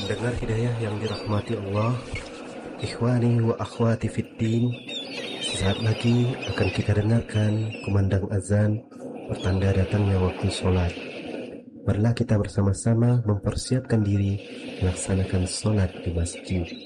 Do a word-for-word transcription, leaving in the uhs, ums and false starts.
Pendengar hidayah yang dirahmati Allah, ikhwani wa akhwati fiddin, sesaat lagi akan kita dengarkan kumandang azan pertanda datangnya waktu sholat. Marilah kita bersama-sama mempersiapkan diri melaksanakan sholat di masjid.